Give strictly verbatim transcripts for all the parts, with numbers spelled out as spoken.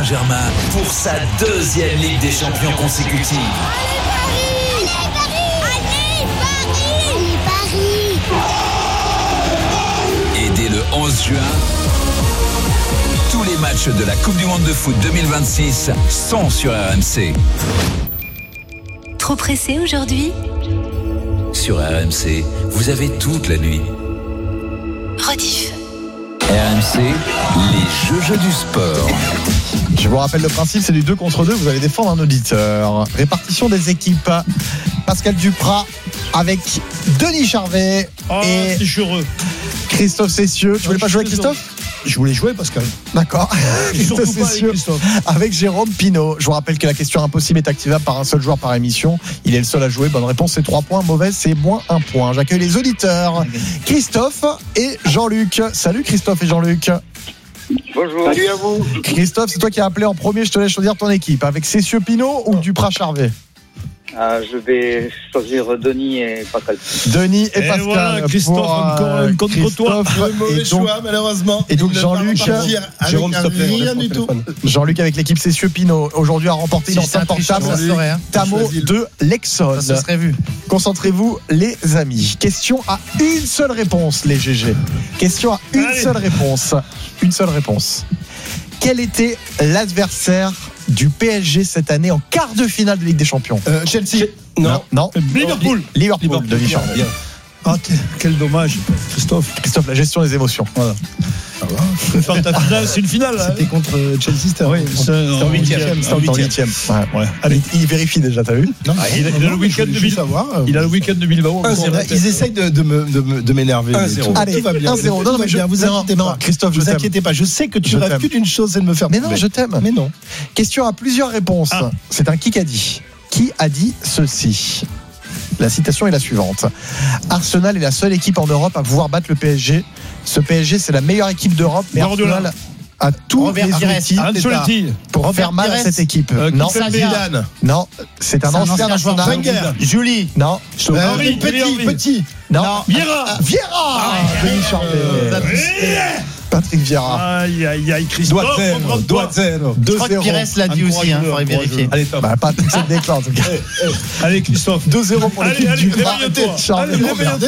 Saint-Germain pour sa deuxième Ligue des Champions consécutive. Allez Paris! Allez Paris! Et dès le onze juin, tous les matchs de la Coupe du Monde de foot deux mille vingt-six sont sur R M C. Trop pressé aujourd'hui ? Sur R M C, vous avez toute la nuit. Rediff. R M C, les jeux, jeux du sport. Je vous rappelle le principe, c'est du deux contre deux. Vous allez défendre un auditeur. Répartition des équipes. Pascal Duprat avec Denis Charvet oh, et je suis heureux. Christophe Cessieux. Tu voulais pas jouer avec Christophe ? Je voulais jouer, Pascal. D'accord. Christophe Cessieux avec Jérôme Pinault. Je vous rappelle que la question impossible est activable par un seul joueur par émission. Il est le seul à jouer. Bonne réponse, c'est trois points. Mauvaise, c'est moins un point. J'accueille les auditeurs. Christophe et Jean-Luc. Salut Christophe et Jean-Luc. Bonjour. Salut à vous. Christophe, c'est toi qui as appelé en premier. Je te laisse choisir ton équipe. Avec Cessieux Pinault ou Duprat-Charvet ? Ah, je vais choisir Denis et Pascal. Denis et, et Pascal. Voilà, Christophe, pour, encore euh, contre Christophe, toi. Un mauvais donc, choix, malheureusement. Et donc Jean-Luc, Jérôme, s'il te plaît, rien du tout. Jean-Luc avec l'équipe Cessieux Pinault aujourd'hui a remporté une enceinte portable Tamo de Lexon. Ça se serait vu. Concentrez-vous, les amis. Question à une seule réponse, les G G. Question à une Allez. seule réponse. Une seule réponse. Quel était l'adversaire du P S G cette année en quart de finale de Ligue des Champions? euh, Chelsea. Non. non. Liverpool. Liverpool. Liverpool. Denis Charvet. Ah, quel dommage, Christophe. Christophe, la gestion des émotions. Voilà. Ça va. Prépare ta finale, c'est une finale. C'était hein. contre Chelsea, c'était oui, en huitième. C'était en huitième. Ouais. Ouais. Allez, il vérifie déjà, t'as vu? Non, ah, il, a, il a le week-end deux mille vingt. Il a le week-end deux mille vingt. C'est vrai, ils essayent de, de, me, de, me, de m'énerver. un zéro. Allez, tout va bien. un zéro. Non, non, mais je, vous inquiétez non, pas. Christophe, je vous t'aime. inquiétez pas. Je sais que tu je rêves t'aime. plus d'une chose, c'est de me faire. Mais non, je t'aime. Mais non. Question à plusieurs réponses. Ah. C'est un qui a dit. Qui a dit ceci? La citation est la suivante. Arsenal est la seule équipe en Europe à pouvoir battre le P S G. Ce P S G, c'est la meilleure équipe d'Europe, mais Arsenal a tous les outils pour Robert faire mal Pires. À cette équipe. Euh, non, Zidane. Non, c'est un, un ancien national. Julie. Non. Euh, Henri, petit, petit. Non. non. Vieira. Vieira. Ah, Denis Charvet. Patrick Vieira. Aïe, aïe, aïe, Christophe. Doit zéro. Je crois que Pires l'a dit aussi, il faudrait vérifier. Allez, top. Bah, pas toute cette déclare, en tout cas. Allez, Christophe. deux zéro pour l'équipe du Gras. Charvet.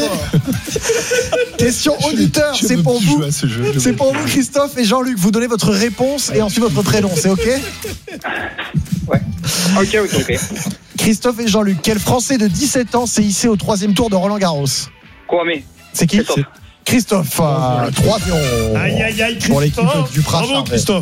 Question auditeur, c'est pour vous. C'est pour vous, Christophe et Jean-Luc. Vous donnez votre réponse et ensuite votre prénom, c'est OK? Ouais. OK, OK, OK. Christophe et Jean-Luc, quel Français de dix-sept ans s'est hissé au troisième tour de Roland-Garros? Kwame. C'est qui? Christophe. Christophe, euh, trois zéro. Aïe, aïe, aïe, pour l'équipe du Prat. Bravo, Christophe.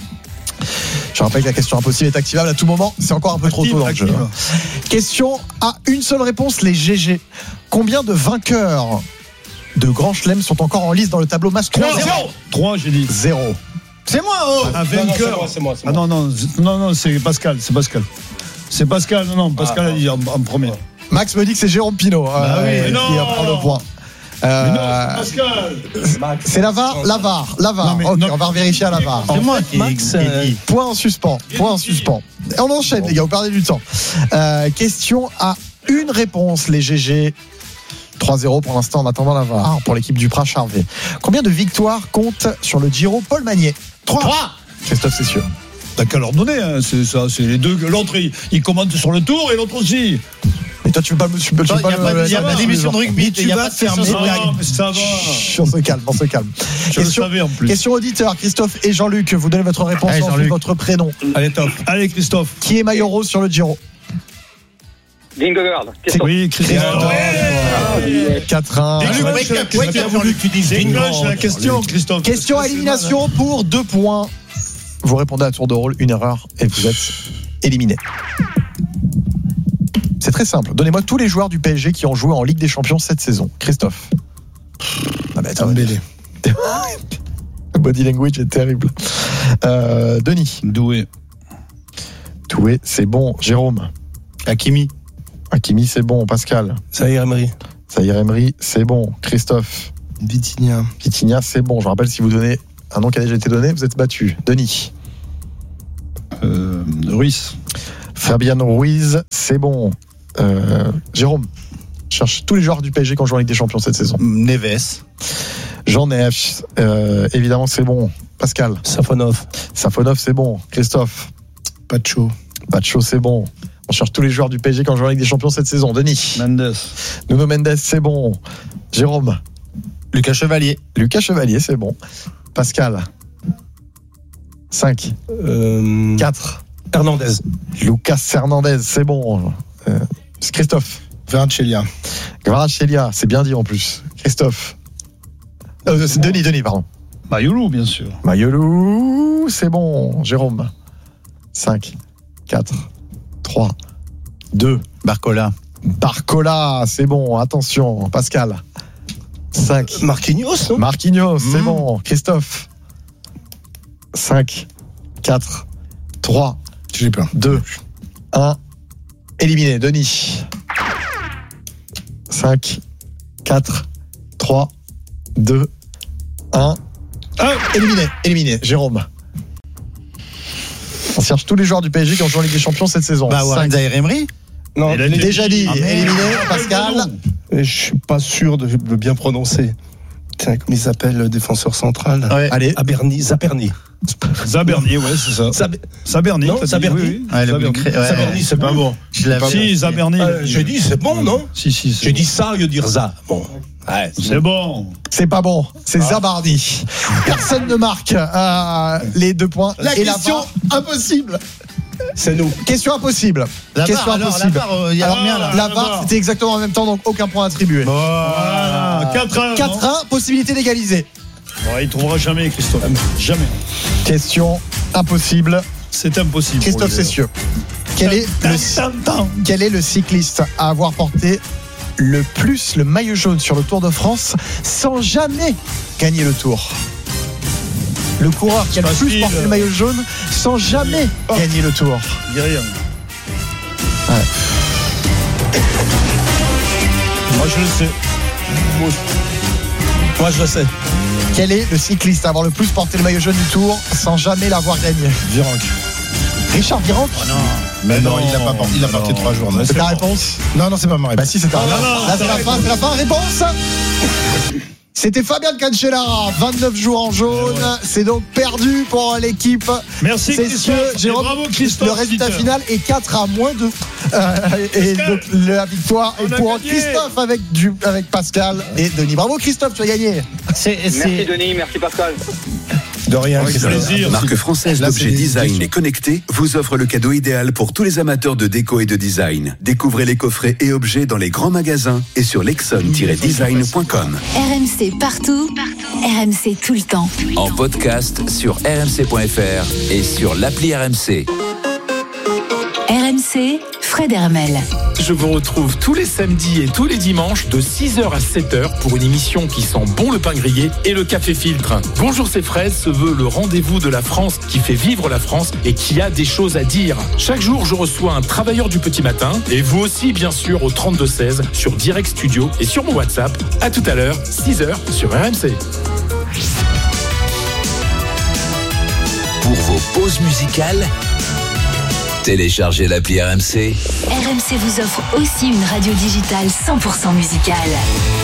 Je rappelle que la question impossible est activable à tout moment. C'est encore un peu trop tôt dans le jeu. Question à une seule réponse, les G G. Combien de vainqueurs de Grand Chelem sont encore en lice dans le tableau masculin? trois, j'ai dit. Zéro. C'est moi, oh. Un vainqueur. C'est moi, c'est moi. Ah non, non, non, non, c'est Pascal, c'est Pascal. C'est Pascal, non, non, Pascal ah, a dit en, en premier. Max me dit que c'est Jérôme Pinault bah euh, oui, qui va prendre le point. Euh, non, c'est Pascal. C'est la V A R, la V A R, la V A R. Ok, non. On va vérifier à la V A R. C'est moi qui ai dit. Point en suspens, point en suspens. Et on enchaîne, les gars, vous perdez du temps. Euh, question à une réponse, les G G. trois zéro pour l'instant en attendant la V A R pour l'équipe du Prat Charvet. Combien de victoires compte sur le Giro Paul Magnier? trois. Christophe Cessieux. T'as qu'à leur donner, hein. C'est ça, c'est les deux. L'autre, il, il commente sur le tour et l'autre aussi. Mais toi, tu veux pas me. Tu veux pas, pas y a pas, le, y a pas d'émission de rugby, tu vas te fermer. Ah, mais ça va. Chut, on se calme, on se calme. Je question, le savais en plus. Question auditeur, Christophe et Jean-Luc, vous donnez votre réponse Allez, ensuite votre prénom. Allez, top. Allez, Christophe. Qui est maillot rose sur le Giro? Vingegaard. Oui, Christophe. quatre un. La question, Christophe. Question à élimination pour deux points. Vous répondez à tour de rôle, une erreur et vous êtes éliminé. C'est très simple. Donnez-moi tous les joueurs du P S G qui ont joué en Ligue des Champions cette saison. Christophe. Ah bah attends, Mbélé. Body language est terrible. Euh, Denis. Doué. Doué, c'est bon. Jérôme. Hakimi. Hakimi, c'est bon. Pascal. Zahir Emery. Zahir Emery, c'est bon. Christophe. Vitinha. Vitinha, c'est bon. Je rappelle, si vous donnez un nom qui a déjà été donné, vous êtes battu. Denis. Euh, Ruiz. Fabiano Ruiz, c'est bon. Euh, Jérôme. Cherche tous les joueurs du P S G qui ont joué en Ligue des Champions cette saison. Neves. Jean Neves, euh, évidemment, c'est bon. Pascal. Safonov. Safonov, c'est bon. Christophe. Pacho. Pacho, c'est bon. On cherche tous les joueurs du P S G qui ont joué avec des champions cette saison. Denis. Mendes. Nuno Mendes, c'est bon. Jérôme. Lucas Chevalier. Lucas Chevalier, c'est bon. Pascal. cinq. Euh, quatre. Hernandez. Lucas Hernandez, c'est bon. Euh, Christophe. Kvaratskhelia. Kvaratskhelia, c'est bien dit en plus. Christophe. Euh, c'est Denis, Denis, pardon. Mayoulou, bien sûr. Mayoulou, c'est bon. Jérôme. cinq, quatre, trois, deux. Barcola. Barcola, c'est bon. Attention. Pascal. cinq. Marquinhos, non Marquinhos, c'est Mmh. bon. Christophe. cinq, quatre, trois, J'ai peur. deux, un. Éliminé. Denis. cinq, quatre, trois, deux, un. Éliminé. Éliminé. Jérôme. On cherche tous les joueurs du P S G qui ont joué en Ligue des Champions cette saison. Bah, Cinq. Warren Zaïre-Emery. Non, Il a les- Déjà dit. Ah, merde. Éliminé. Pascal. je suis pas sûr de le bien prononcer. Tiens, comment il s'appelle, le défenseur central Ouais. Allez. Aberni, Zaperni. Zaberni, ouais, c'est ça. Zab- Zaberni. Non, t'as dit, Zaberni. oui, oui. Ouais, le Zaberni. Bulcré- ouais. Zaberni, c'est pas bon. Je l'avais. Si, Zaberni. Euh, J'ai dit, c'est bon, non Si, si. c'est J'ai bon. dit ça au lieu de dire ça. Bon. Ouais, C'est bon. C'est pas bon. C'est Zabardi. Personne ne marque euh, les deux points. La Et question la impossible. C'est nous. question impossible. La Question barre, alors, la impossible. barre, euh, il y a Alors, combien, là la La barre, barre. c'était exactement en même temps, donc aucun point attribué. Voilà. quatre un. quatre un, possibilité d'égaliser. Ouais, il trouvera jamais, Christophe. Jamais. Question impossible. C'est impossible. Christophe pour lui. Cessieux. Quel est, le, Tam, tam, tam. quel est le cycliste à avoir porté le plus le maillot jaune sur le Tour de France sans jamais gagner le Tour? Le coureur qui a le plus Facile. porté le maillot jaune sans jamais Oh. gagner le Tour. Dis rien. Ouais. Moi, je le sais. Moi, je le sais. Quel est le cycliste à avoir le plus porté le maillot jaune du Tour sans jamais l'avoir gagné? Virenque. Richard Virenque. Mais non, non, il a pas porté, il a mais porté non. trois jours. Mais non. C'est ta réponse? Non, non, c'est pas ma Bah réponse. si, c'est ta non, réponse. non, Là, c'est la fin, c'est la fin. Réponse. C'était Fabien Cancellara, vingt-neuf jours en jaune. C'est donc perdu pour l'équipe. Merci, C'est Christophe. sûr, Et Jérôme. bravo, Christophe. Le résultat Peter. final est quatre à moins deux. Euh, et Pascal. donc la victoire On est a pour gagné. Christophe avec, du, avec Pascal et Denis. Bravo Christophe, tu as gagné. C'est, Merci c'est... Denis, merci Pascal. De rien. Avec Christophe. plaisir. Marque française Là, d'objets c'est des design questions. et connectés vous offre le cadeau idéal pour tous les amateurs de déco et de design. Découvrez les coffrets et objets dans les grands magasins et sur lexon tiret design point com. R M C partout, R M C tout le temps. En podcast sur r m c point f r et sur l'appli R M C. R M C, Fred Hermel. Je vous retrouve tous les samedis et tous les dimanches de six heures à sept heures pour une émission qui sent bon le pain grillé et le café filtre. Bonjour, c'est Fred se veut le rendez-vous de la France qui fait vivre la France et qui a des choses à dire. Chaque jour, je reçois un travailleur du petit matin et vous aussi, bien sûr, au trente-deux seize sur Direct Studio et sur mon WhatsApp. À tout à l'heure, six heures sur R M C. Pour vos pauses musicales, téléchargez l'appli R M C. R M C vous offre aussi une radio digitale cent pour cent musicale.